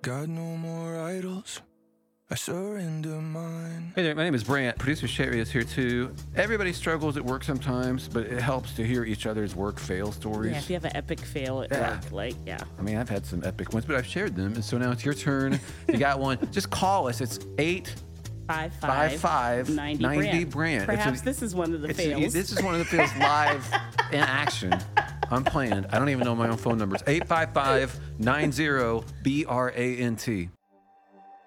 Got no more idols. I surrender mine. Hey there, my name is Brant. Producer Sherry is here too. Everybody struggles at work sometimes, but it helps to hear each other's work fail stories. Yeah, if you have an epic fail at work, I mean, I've had some epic ones, but I've shared them, and so now it's your turn. If you got one, just call us. It's 855-90 Brant. Perhaps this is one of the fails. This is one of the fails live in action, unplanned. I don't even know my own phone numbers. 855-90 BRANT.